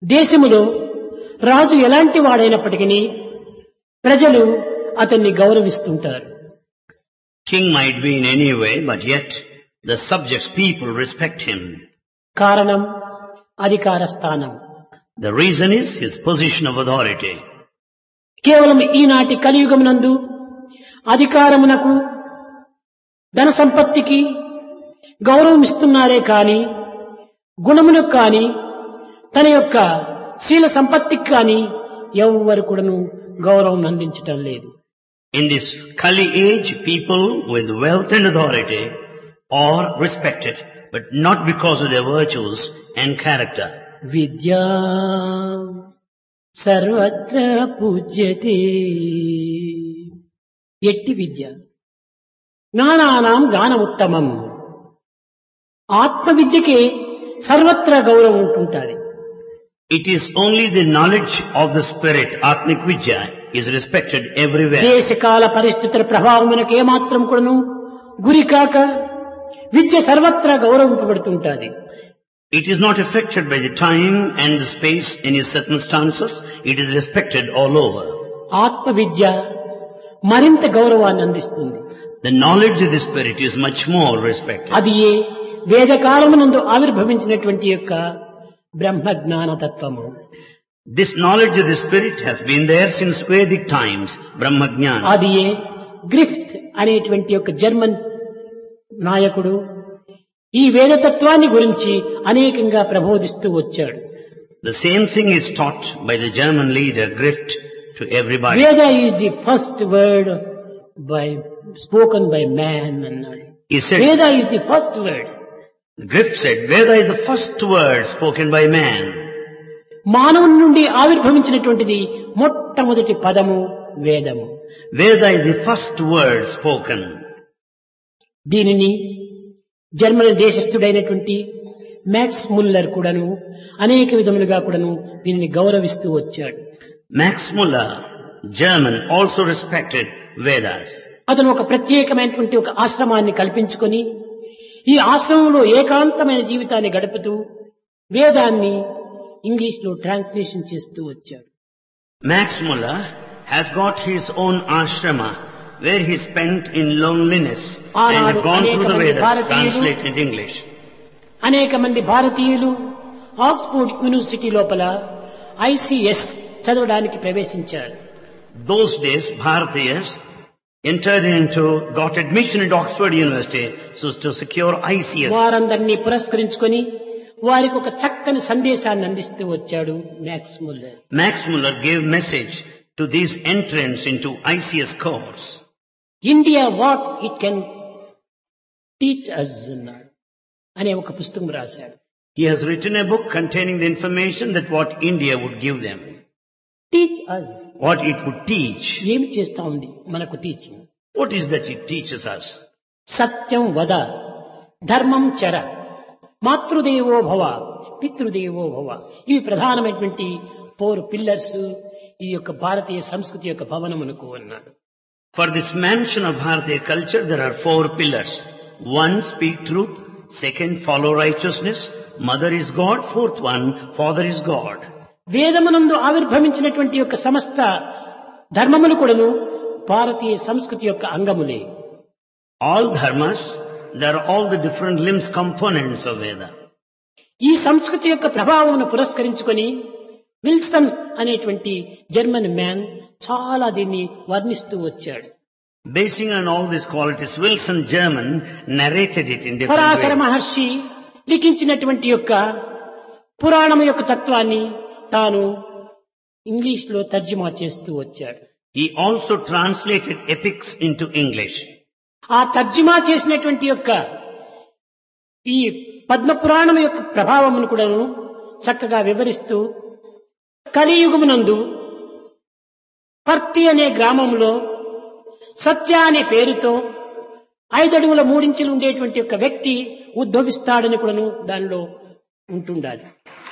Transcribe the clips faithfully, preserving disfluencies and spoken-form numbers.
దేశములో రాజు ఎలాంటి వాడైనప్పటికీ ప్రజలు అతన్ని గౌరవిస్తుంటారు. King might be in any way, but yet the subjects, people respect him. కారణం అధికార స్థానం. The reason is his position of authority. కేవలం ఈనాటి కలియుగమునందు అధికారమునకు ధన సంపత్తికి గౌరవం ఇస్తున్నారే కాని గుణమునకు కాని తన యొక్క శీల సంపత్తికి కాని ఎవ్వరు కూడాను గౌరవం అందించటం లేదు. In this Kali age, people with wealth and authority are respected, but not because of their virtues and character. విద్యా సర్వత్ర పూజ్యతే. ఎట్టి విద్య జ్ఞానానాం జ్ఞానముత్తమం. ఆత్మ విద్యకే సర్వత్రా గౌరవం ఉంటుంటుంది. It is only the knowledge of the spirit, Atmik Vidya, is respected everywhere. దేశకాల పరిస్థితుల ప్రభావమునకు ఏమాత్రం కూడాను గురి కాక విద్య సర్వత్రా గౌరవింపబడుతుంటుంది. It is not affected by the time and the space, any circumstances. It is respected all over. ఆత్మ విద్య మరింత గౌరవాన్ని అందిస్తుంది. The knowledge of the spirit is much more respected. అది ఏ వేదకాలమునందు ఆవిర్భవించినటువంటి యొక్క బ్రహ్మ జ్ఞాన తత్వము. This knowledge of the spirit has been there since Vedic times, Brahma Jnana. అది ఏ గ్రిఫ్త్ అనేటువంటి యొక్క జర్మన్ నాయకుడు ఈ వేదతత్వాన్ని గురించి అనేకంగా ప్రబోధిస్తూ వచ్చాడు. The same thing is taught by the German leader, Grift, to everybody. వేద is the first word by spoken by man అన్నాడు. He said, వేద is the first word. Grift said, Veda is the first word spoken by man. మానవుని నుండి ఆవిర్భవించినటువంటిది మొట్టమొదటి పదము వేదము. Veda is the first word spoken. దీనిని Germany దేశస్థుడైనటువంటి max Muller కూడాను అనేక విధములుగా కూడాను దీనిని గౌరవిస్తూ వచ్చాడు. Max Muller, German, also respected Vedas. అతను ఒక ప్రత్యేకమైనటువంటి ఒక ఆశ్రమాన్ని కల్పించుకొని ఈ ఆశ్రమంలో ఏకాంతమైన జీవితాన్ని గడుపుతూ వేదాన్ని ఇంగ్లీష్ లో ట్రాన్స్లేషన్ చేస్తూ వచ్చాడు. Max Muller has got his own ashrama where he spent in loneliness and had gone through the Vedas translated in English. అనేక మంది భారతీయులు ఆక్స్ఫోర్డ్ యూనివర్సిటీ లోపల ఐసిఎస్ చదవడానికి ప్రవేశించారు. Those days, Bharatiyas entered into, got admission into Oxford University so to secure I C S. వారందరినీ పురస్కరించుకొని వారికి ఒక చక్కని సందేశాన్ని అందిస్తూ వచ్చాడు max Muller. Max Muller gave message to these entrants into I C S course. India what it can teach అస్ అన్నాడు అనే ఒక పుస్తకం రాశాడు. He has written a book containing the information that what India would give them. Teach us. What it would teach. ఏమి చేస్తా ఉంది మనకు teaching? What is that it teaches us? సత్యం వద, ధర్మం చర, మాతృదేవో భవ, పితృదేవో భవ. ఇవి ప్రధానమైనటువంటి ఫోర్ పిల్లర్స్ ఈ యొక్క భారతీయ సంస్కృతి యొక్క భవనమునకు అన్నాడు. For this mansion of Bharatiya culture, there are four pillars. One, speak truth. Second, follow righteousness. Mother is God. Fourth one, father is God. వేదమునందు ఆవిర్భవించినటువంటి యొక్క సమస్త ధర్మములు కూడాను భారతీయ సంస్కృతి యొక్క అంగములే. All dharmas, there are all the different limbs, components of Veda. ఈ సంస్కృతి యొక్క ప్రభావమును పురస్కరించుకొని విల్సన్ అనేటువంటి జర్మన్ మ్యాన్ చాలా దీన్ని వర్ణిస్తూ వచ్చాడు. Basing on all these qualities, Wilson German narrated it in different Parashara ways. మహర్షి లిఖించినటువంటి యొక్క పురాణం యొక్క తత్వాన్ని తాను ఇంగ్లీష్ లో తర్జుమా చేస్తూ వచ్చాడు. He also translated epics into English. ఆ తర్జుమా చేసినటువంటి యొక్క ఈ పద్మ పురాణం యొక్క ప్రభావమును కూడాను చక్కగా వివరిస్తూ కలియుగమునందు పర్తి అనే గ్రామంలో సత్య అనే పేరుతో ఐదడుగుల మూడించులు ఉండేటువంటి ఒక వ్యక్తి ఉద్భవిస్తాడని కూడాను దానిలో ఉంటుండాలి.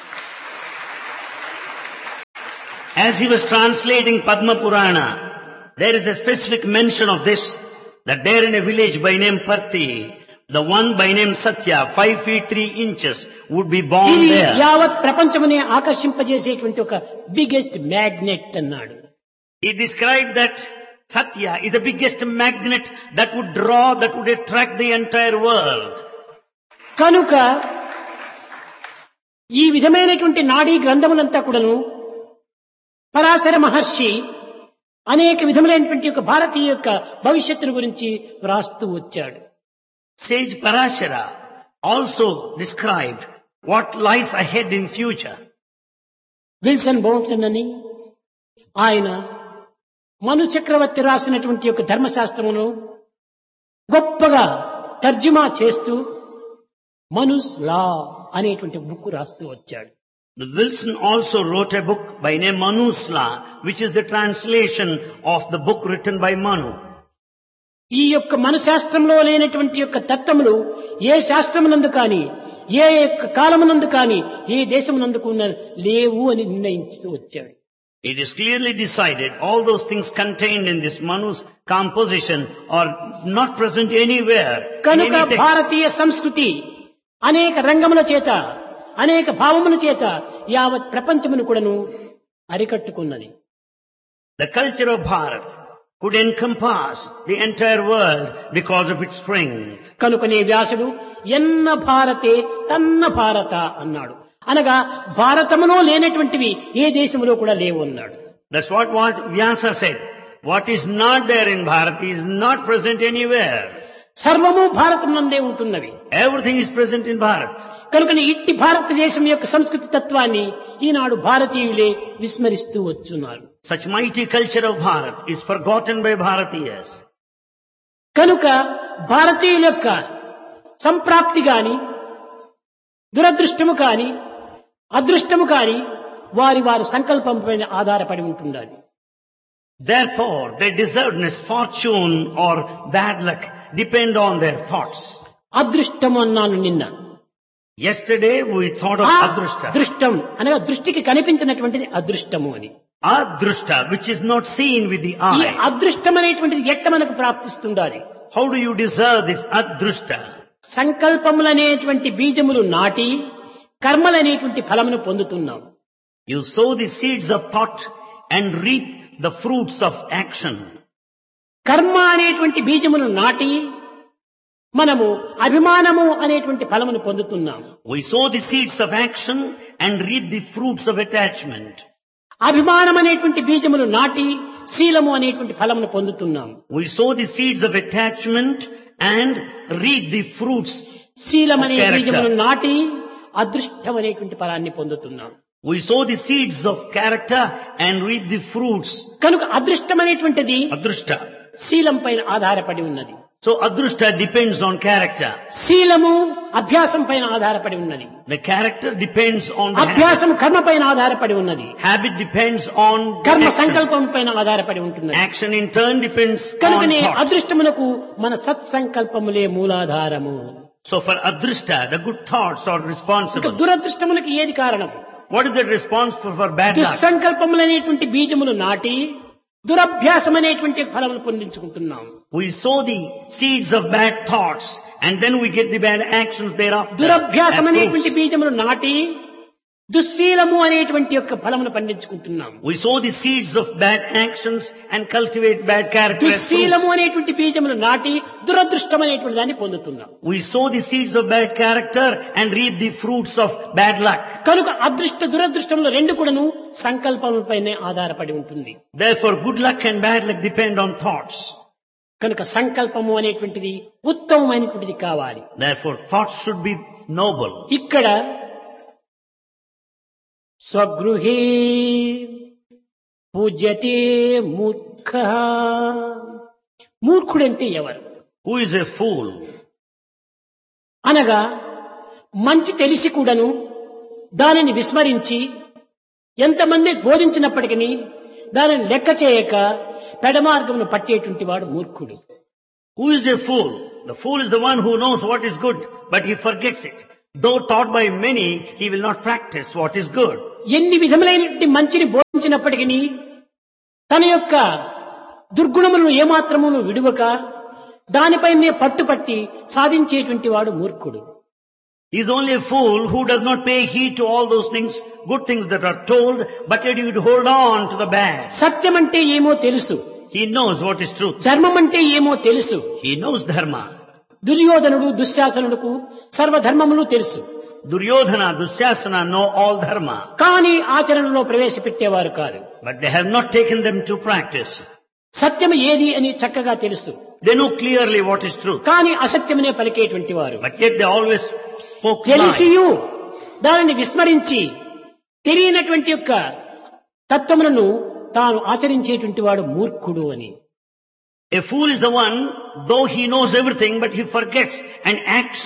As he was translating Padma Purana, there is a specific mention of this, that there in a village by name Parthi, The one by name Satya, five feet three inches, would be born ఇది there. యావత్ ప్రపంచమునే ఆకర్షింపజేసేటువంటి ఒక biggest magnet అన్నాడు. He described that Satya is the biggest magnet that would draw, that would attract the entire world. కనుక ఈ విధమైనటువంటి నాడీ గ్రంథములంతా కూడాను పరాశర మహర్షి అనేక విధములైనటువంటి యొక్క భారతీయ యొక్క భవిష్యత్తును గురించి వ్రాస్తూ వచ్చాడు. Sage Parashara also described what lies ahead in future. Wilson బౌంటన్ అని ఆయన మను చక్రవర్తి రాసినటువంటి యొక్క ధర్మశాస్త్రమును గొప్పగా తర్జుమా చేస్తూ మనుస్ లా అనేటువంటి బుక్ రాస్తూ వచ్చాడు. The Wilson also wrote a book by name Manu's Law, which is the translation of the book written by Manu. ఈ యొక్క మనశాస్త్రంలో లేనటువంటి యొక్క తత్వములు ఏ శాస్త్రమునందు కానీ ఏ యొక్క కాలమునందు కానీ ఏ దేశమునందుకు ఉన్న లేవు అని నిర్ణయించుతూ వచ్చాడు. It is clearly decided all those things contained in this Manu's composition are not present anywhere. in కనుక any text. భారతీయ సంస్కృతి అనేక రంగముల చేత అనేక భావముల చేత యావత్ ప్రపంచమును కూడాను అరికట్టుకున్నది. The culture of Bharat could encompass the entire world because of its strength. కనుకనే వ్యాసుడు ఎన్న భారతే తన్న భారత అన్నాడు. అనగా భారతములో లేనటువంటివి ఏ దేశంలో కూడా లేవు అన్నాడు. That's what was Vyasa said. What is not there in Bharat is not present anywhere. సర్వము భారతమునందే ఉంటున్నవి. Everything is present in Bharat. కనుకనే ఇట్టి భారతదేశం యొక్క సంస్కృతి తత్వాన్ని ఈనాడు భారతీయులే విస్మరిస్తూ వచ్చున్నారు. Such mighty culture of Bharat is forgotten by Bharatiyas. కనుక భారతీయుల యొక్క సంప్రాప్తి గాని దురదృష్టము కాని అదృష్టము కాని వారి వారి సంకల్పం పైన ఆధారపడి ఉంటుండాలి. Therefore, their deservedness, fortune or bad luck depend on their thoughts. అదృష్టము అన్నాను నిన్న. Yesterday we thought of ఆ Adrushta. దృష్టం అనగా దృష్టికి కనిపించినటువంటిది అదృష్టము అని. Adrushta, which is not seen with the ఈ eye. అదృష్టం అనేటువంటిది ఎట్ట మనకు ప్రాప్తిస్తుండాలి? How do you deserve this Adrushta? సంకల్పములనేటువంటి బీజములు నాటి కర్మలనేటువంటి ఫలమును పొందుతున్నాం. You sow the seeds of thought and reap the fruits of action. కర్మ అనేటువంటి బీజమును నాటి మనము అభిమానము అనేటువంటి ఫలమును పొందుతున్నాం. We sow the seeds of action and reap the fruits of attachment. అభిమానం అనేటువంటి బీజమును నాటి శీలము అనేటువంటి ఫలమును పొందుతున్నాం. We sow the seeds of attachment and reap the fruits. శీలం అనే of character. బీజమును నాటి అదృష్టం అనేటువంటి ఫలాన్ని పొందుతున్నాం. We sow the seeds of character and reap the fruits. కనుక అదృష్టం అనేటువంటిది Adrushta. శీలం పైన ఆధారపడి ఉన్నది. So Adrushta depends on character. శీలము అభ్యాసం పైన ఆధారపడి ఉన్నది. The character depends on the habit. అభ్యాసం కర్మ పైన ఆధారపడి ఉన్నది. Habit depends on the కర్మ action. సంకల్పం పైన ఆధారపడి ఉంటున్నది. Action in turn depends on కనుకనే thought. అదృష్టమునకు మన సత్సంకల్పములే మూలాధారము. So for Adrushta, the good thoughts are ఇక responsible. దురదృష్టములకి ఏది కారణం? What is the response for, for bad luck? దుస్సంకల్పములనేటువంటి బీజములు నాటి దురభ్యాసం అనేటువంటి ఫలములు పొందించుకుంటున్నాం. We sow the seeds of bad thoughts and then we get the bad actions thereafter. దురభ్యాసం as అనేటువంటి fruits. బీజములు నాటి దుశ్శీలము అనేటువంటి యొక్క ఫలమును పండించుకుంటున్నాం. We sow the seeds of bad actions and cultivate bad character as దుశ్శీలము fruits. అనేటువంటి బీజములు నాటి దురదృష్టం అనేటువంటి దాన్ని పొందుతున్నాం. We sow the seeds of bad character and reap the fruits of bad luck. కనుక అదృష్ట దురదృష్టములు రెండు కూడాను సంకల్పములపైనే ఆధారపడి ఉంటుంది. Therefore, good luck and bad luck depend on thoughts. కనుక సంకల్పము అనేటువంటిది ఉత్తమమైనటువంటిది కావాలి. Therefore, thoughts should be noble. ఇక్కడ స్వగృహే పూజ్యతే మూర్ఖ. మూర్ఖుడంటే ఎవరు? Who is a fool? అనగా మంచి తెలిసి కూడాను దానిని విస్మరించి ఎంతమంది బోధించినప్పటికీ దానిని లెక్క చేయక పెడమార్గమును పట్టేటువంటి వాడు మూర్ఖుడు. Who is a fool? The fool is the one who knows what is good, but he forgets it. Though taught by many, he will not practice what is good. ఎన్ని విధములైనటువంటి మంచిని బోధించినప్పటికీ తన యొక్క దుర్గుణములను ఏమాత్రమును విడువక దానిపైనే పట్టుపట్టి సాధించేటువంటి వాడు మూర్ఖుడు. He is only a fool who does not pay heed to all those things, good things that are told, but yet he would hold on to the bad. సత్యం అంటే ఏమో తెలుసు, He knows what is truth. ధర్మం అంటే ఏమో తెలుసు. He knows dharma. దుర్యోధనుడు దుశ్శాసనుడుకు సర్వధర్మములు తెలుసు, Duryodhana, Dusyasana know all dharma, కానీ ఆచరణలో ప్రవేశపెట్టేవారు కాదు. but they have not taken them to practice. సత్యం ఏది అని చక్కగా తెలుసు, They know clearly what is truth, కానీ అసత్యమనే పలికేటువంటి వారు. but yet they always spoke lies. తెలిసియు దానిని విస్మరించి తెలియనటువంటి యొక్క తత్వములను తాను ఆచరించేటువంటి వాడు మూర్ఖుడు అని. A fool is the one, though he knows everything, but he forgets and acts.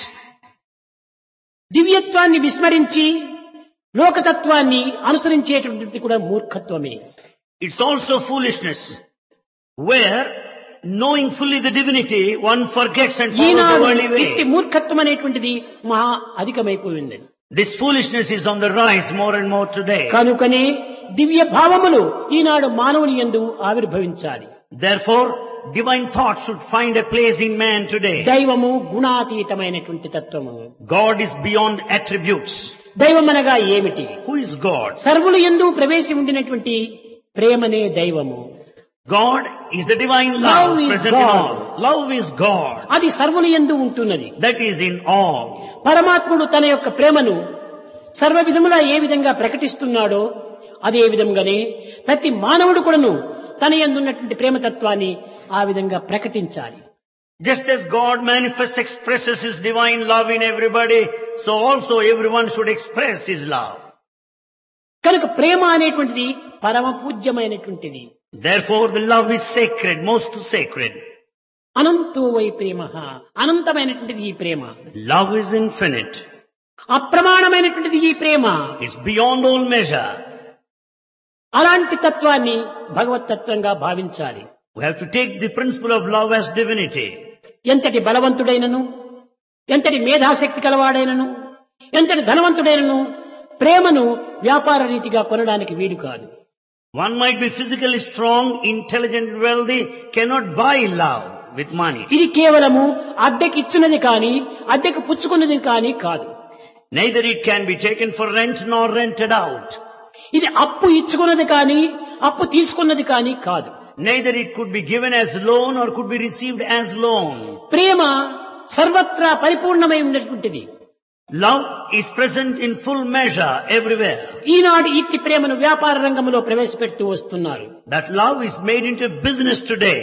దివ్యత్వాన్ని విస్మరించి లోకతత్వాన్ని అనుసరించేటువంటిది కూడా మూర్ఖత్వమే. It's also foolishness, where knowing fully the divinity, one forgets and follows the Eenadu worldly ఇట్టి way. మూర్ఖత్వం అనేటువంటిది మహా అధికమైపోయింది. This foolishness is on the rise more and more today. కనుకనే దివ్య భావములు ఈనాడు మానవుని యందు ఆవిర్భవించాలి. Therefore, divine thought should find a place in man today. దైవము గుణాతీతమైనటువంటి తత్వము. God is beyond attributes. దైవం అనగా ఏమిటి? Who is God? సర్వులు యందు ప్రవేశం ఉండినటువంటి ప్రేమనే దైవము. God is the divine love, Love is present in God. all. Love is God. అది సర్వులు యందు ఉంటున్నది. That is in all. పరమాత్ముడు తన యొక్క ప్రేమను సర్వ విధములా ఏ విధంగా ప్రకటిస్తున్నాడో అదే విధంగానే ప్రతి మానవుడు కూడాను తన యందు ఉన్నటువంటి ప్రేమతత్వాన్ని ఆ విధంగా ప్రకటించాలి. Just as God manifests, expresses His divine love in everybody, so also everyone should express His love. కనుక ప్రేమ అనేటువంటిది పరమ పూజ్యమైనటువంటిది. Therefore the love is sacred, most sacred. అనంతో why ప్రేమ, అనంతమైనటువంటిది ఈ ప్రేమ. Love is infinite. అప్రమాణమైనటువంటిది ఈ ప్రేమ. It's beyond all measure. అలాంటి తత్వాన్ని భగవత్ తత్వంగా భావించాలి. We have to take the principle of love as divinity. ఎంతటి బలవంతుడైనను, ఎంతటి మేధాశక్తి కలవాడైనను, ఎంతటి ధనవంతుడైనను ప్రేమను వ్యాపార రీతిగా కొనడానికి వీలు కాదు. One might be physically strong, intelligent, wealthy, cannot buy love with money. ఇది కేవలము అద్దెకి ఇచ్చున్నది కానీ అద్దెకు పుచ్చుకున్నది కానీ కాదు. Neither it can be taken for rent nor rented out. ఇది అప్పు ఇచ్చుకున్నది కానీ అప్పు తీసుకున్నది కానీ కాదు. Neither it could be given as loan or could be received as loan. ప్రేమ సర్వత్రా పరిపూర్ణమై ఉన్నటువంటిది. Love is present in full measure everywhere. ఈనాడు ఇట్టి ప్రేమను వ్యాపార రంగంలో ప్రవేశపెడుతూ వస్తున్నారు. That love is made into business today.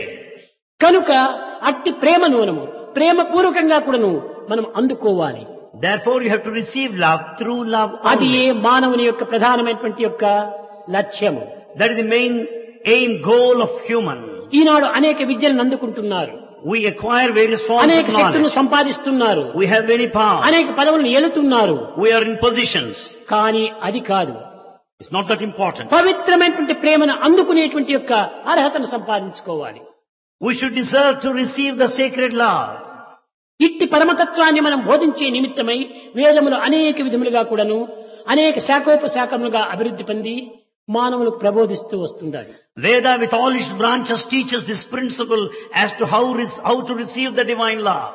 కనుక అట్టి ప్రేమను మనము ప్రేమపూర్వకంగా కూడాను మనం అందుకోవాలి. Therefore you have to receive love through love అది ఏ only. మానవుని యొక్క ప్రధానమైనటువంటి యొక్క లక్ష్యము. That is the main aim, goal of human. ఈనాడు అనేక విద్యలను అందుకుంటున్నారు, We acquire various forms అనేక of శక్తులను knowledge. సంపాదిస్తున్నారు, We have many powers. అనేక పదవులను ఏలుతున్నారు. We are in positions. కానీ అది కాదు. It's not that important. పవిత్రమైనటువంటి ప్రేమను అందుకునేటువంటి యొక్క అర్హతను సంపాదించుకోవాలి. We should deserve to receive the sacred love. ఇట్టి పరమతత్వాన్ని మనం బోధించే నిమిత్తమై వేదములు అనేక విధములుగా కూడాను అనేక శాఖోపశాఖములుగా అభివృద్ధి పొంది మానవులకు ప్రబోధిస్తూ వస్తుండాలి. Veda with all its branches teaches this principle as to how, re- how to receive the divine love.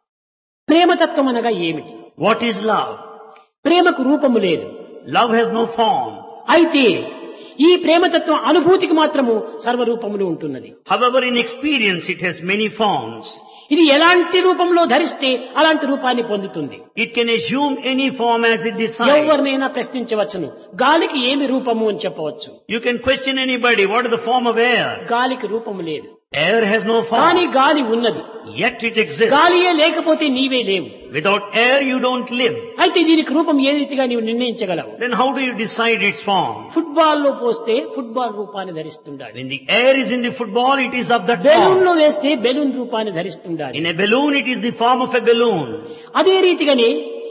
ప్రేమతత్వం అనగా ఏమిటి? What is love? ప్రేమకు రూపము లేదు. Love has no form. అయితే ఈ ప్రేమతత్వం అనుభూతికి మాత్రము సర్వరూపములు ఉంటున్నది. However, in experience it has many forms. ఇది ఎలాంటి రూపంలో ధరిస్తే అలాంటి రూపాన్ని పొందుతుంది. It can assume any form as it decides. ఎవరినైనా ప్రశ్నించవచ్చును, గాలికి ఏమి రూపము అని చెప్పవచ్చు. You can question anybody, what is the form of air? గాలికి రూపము లేదు, Air has no కానీ form, గాలి ఉన్నది. yet it exists. గాలియే లేకపోతే నీవే లేవు. Without air you don't live. అయితే దీనికి రూపం ఏ రీతిగా నీవు నిర్ణయించగలవు? Then how do you decide its form? Football లో పోస్తే ఫుట్బాల్ రూపాన్ని ధరిస్తుండాలి. When the air is in the football, it is of that balloon form. లో వేస్తే బెలూన్ రూపాన్ని ధరిస్తుండాలి. In a balloon, it is the form of a balloon. అదే రీతిగానే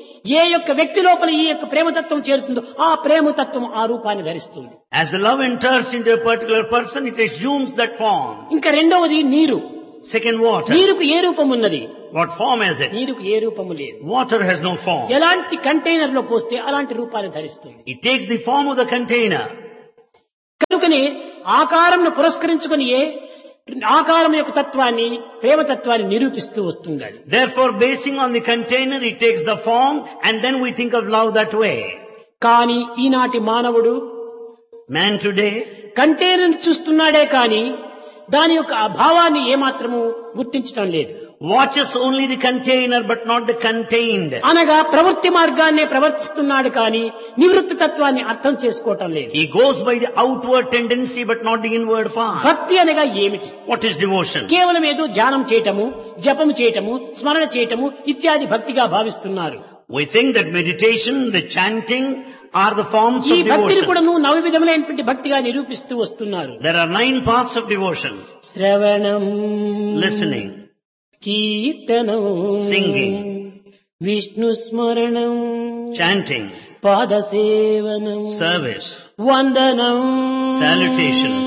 ఏ యొక్క వ్యక్తి లోపల ఈ యొక్క ప్రేమతత్వం చేరుతుందో ఆ ప్రేమతత్వం ఆ రూపాన్ని ధరిస్తుంది. As the love enters into a particular person, it assumes that form. ఇంకా రెండవది నీరు. Second, water. నీరుకు ఏ రూపం ఉన్నది? What form has it? నీరుకు ఏ రూపము లేదు. Water has no form. ఎలాంటి కంటైనర్ లో పోస్తే అలాంటి రూపాన్ని ధరిస్తుంది. It takes the form of the container. కనుకనే ఆకారంను పురస్కరించుకొని ఏ ఆకారం యొక్క తత్వాన్ని ప్రేమ తత్వాన్ని నిరూపిస్తూ వస్తుండాలి. Therefore, basing on the container, it takes the form and then we think of love that way. కానీ ఈనాటి మానవుడు Man today కంటైనర్ చూస్తున్నాడే కానీ దాని యొక్క అభావాన్ని ఏమాత్రము గుర్తించడం లేదు. watches only the container but not the contained. అనగా ప్రవృత్తి మార్గాన్నే ప్రవర్తిస్తున్నాడు కానీ నివృత్తి తత్వాన్ని అర్థం చేసుకోవటం లేదు. He goes by the outward tendency but not the inward path. భక్తి అనగా ఏమిటి? What is devotion? కేవలం ఏదో ధ్యానం చేయటము, జపం చేయటము, స్మరణ చేయటము ఇత్యాది భక్తిగా భావిస్తున్నారు. We think that meditation, the chanting are the forms ఈ of భక్తిని devotion. కూడా నువ్వు నవ విధములైనటువంటి భక్తిగా నిరూపిస్తూ వస్తున్నారు. There are nine paths of devotion. శ్రవణం, Listening, కీర్తనం, Singing, విష్ణు స్మరణం, chanting, పాదసేవనం, service, వందనం, salutations,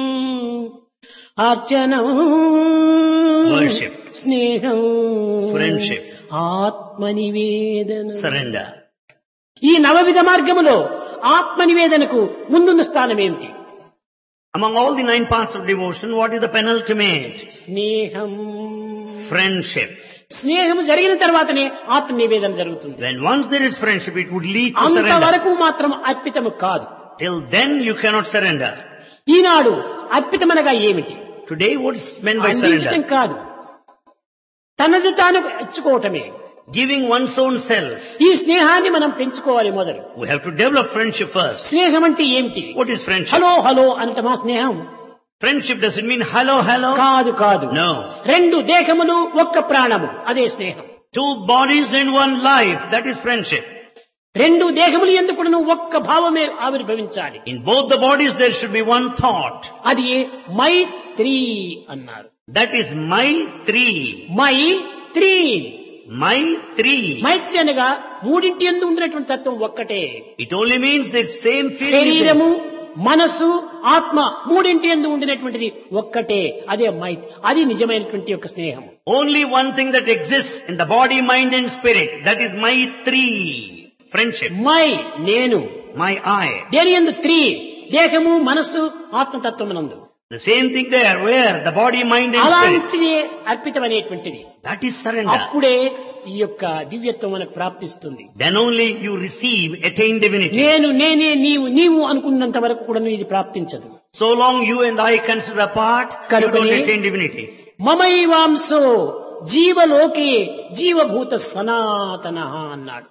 అర్చనం, worship, స్నేహం, friendship, ఆత్మనివేదనం. surrender. ఈ నవవిధ మార్గములో ఆత్మనివేదనకు ముందున్న స్థానం ఏమిటి? Among all the nine paths of devotion, what is the penultimate? స్నేహం. Friendship. స్నేహం జరిగిన తర్వాతనే ఆత్మ నివేదన జరుగుతుంది. When once there is friendship, it would lead to surrender. అంతవరకు మాత్రం అర్పితము కాదు. Till then you cannot surrender. ఈనాడు అర్పితమనగా ఏమిటి? Today what is meant by అందించటం surrender? కాదు, తనది తాను ఇచ్చుకోవటమే. Giving one's own self. ఈ స్నేహాన్ని మనం పెంచుకోవాలి మొదలు. We have to develop friendship first. స్నేహం అంటే ఏమిటి? What is friendship? Hello hello అనటమా స్నేహం? Friendship doesn't mean hello, hello. కాదు కాదు. No. రెండు దేహములు ఒక్క ప్రాణము, అదే స్నేహం. Two bodies in one life, that is friendship. రెండు దేహములు ఎందుకు ఒక్క భావమే ఆవిర్భవించాలి. In both the bodies there should be one thought. అది మైత్రి అన్నారు. That is Maitri. Mythri. Maitri. మైత్రి అనగా మూడింటి యందు ఉండినటువంటి తత్వం ఒక్కటే. It only means the same feeling. శరీరము, మనసు, ఆత్మ మూడింటి యందు ఉండినటువంటిది ఒక్కటే, అదే మైత్రి. అది నిజమైనటువంటి యొక్క స్నేహం. Only one thing that exists in the body, mind and spirit. That is Maitri. Friendship. My నేను, My I. దేని యందు త్రి, దేహము, మనస్సు, ఆత్మతత్వమునందు. The same thing there, where the body, mind and spirit. అలాంటిది అర్పితం అనేటువంటిది. That is surrender. అప్పుడే ఈ యొక్క దివ్యత్వం మనకు ప్రాప్తిస్తుంది. Then only you receive, attain divinity. నేను నేనే నీవు నీవు అనుకున్నంత వరకు కూడా ఇది ప్రాప్తించదు. So long you and I consider apart, you don't attain divinity. మమైవాంసో జీవలోకే జీవభూత సనాతన అన్నాడు.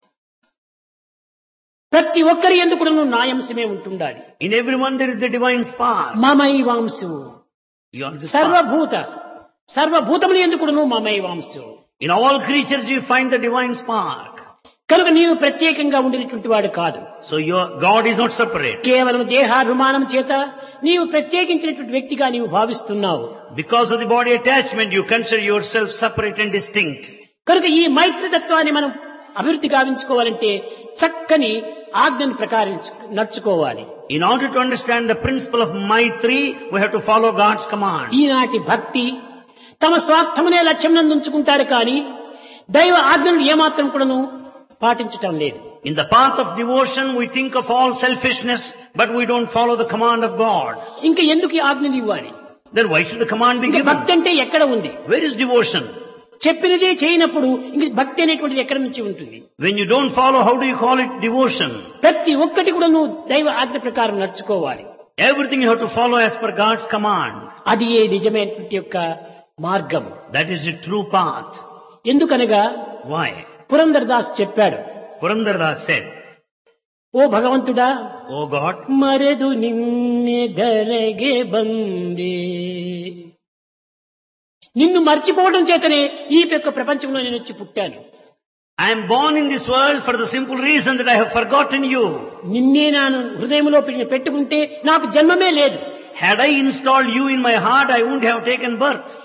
ప్రతి ఒక్కరి యందు కూడా నాయంశమే ఉంటుండాలి. In everyone there is the divine spark. మమైవాంసు You are the spark. సర్వభూత సర్వభూతముల యందు కూడా మమైవాంసు. In all creatures you find the divine spark. కనుక నీవు ప్రత్యేకంగా ఉండినటువంటి వాడు కాదు. So your God is not separate. కేవలం దేహాభిమానం చేత నీవు ప్రత్యేకించినటువంటి వ్యక్తిగా నీవు భావిస్తున్నావు. Because of the body attachment you consider yourself separate and distinct. కనుక ఈ మైత్రి తత్వాన్ని మనం అభివృద్ధి గావించుకోవాలంటే చక్కని ఆజ్ఞను ప్రకారం నడుచుకోవాలి. In order to understand the principle of Maitri, we have to follow God's command. ఈనాటి భక్తి తమ స్వార్థమునే లక్ష్యం నందుంచుకుంటారు కానీ దైవ ఆజ్ఞను ఏమాత్రం కూడాను పాటించటం లేదు. In the path of devotion we think of all selfishness, but we don't follow the command of God. ఇంకా ఎందుకు ఈ ఆజ్ఞలు ఇవ్వాలి? Then why should the command be ఇంకా given? భక్తి అంటే ఎక్కడ ఉంది? Where is devotion? చెప్పినదే చేయనప్పుడు ఇంక భక్తి అనేటువంటిది ఎక్కడి నుంచి ఉంటుంది? When you don't follow, how do you call it devotion? ప్రతి ఒక్కటి కూడా నువ్వు దైవ ఆజ్ఞ ప్రకారం నడుచుకోవాలి. Everything you have to follow as per God's command. అది ఏ నిజమైనటువంటి యొక్క మార్గం. That is the true path. ఎందుకనగా Why? పురందరదాస్ చెప్పాడు, Purandardas said, ఓ భగవంతుడా, O God, మరెదు నిన్నే ధరగే బందే. నిన్ను మర్చిపోవడం చేతనే ఈ యొక్క ప్రపంచంలో నేను వచ్చి పుట్టాను. I am born in this world for the simple reason that I have forgotten you. నిన్నే నేను హృదయంలో పెట్టుకుంటే నాకు జన్మమే లేదు. Had I installed you in my heart, I wouldn't have taken birth.